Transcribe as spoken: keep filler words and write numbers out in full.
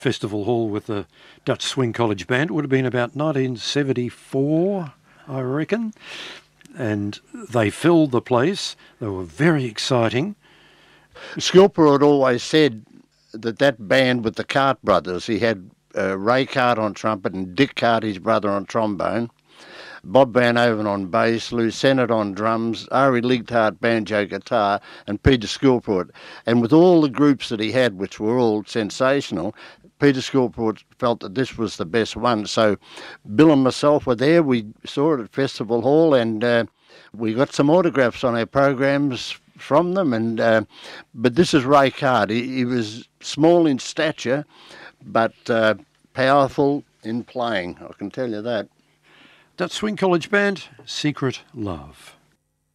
Festival Hall with the Dutch Swing College Band. It would have been about nineteen seventy-four, I reckon. And they filled the place. They were very exciting. Sculper had always said that that band with the Cart brothers, he had uh, Ray Cart on trumpet and Dick Cart, his brother, on trombone, Bob Van Oven on bass, Lou Sennett on drums, Ari Ligthart banjo guitar, and Peter Sculpert. And with all the groups that he had, which were all sensational, Peter Sculpert felt that this was the best one. So Bill and myself were there. We saw it at Festival Hall, and uh, we got some autographs on our programs from them. And uh, but this is Ray Cart. He, he was small in stature, but uh, powerful in playing, I can tell you that. Dutch Swing College Band, Secret Love.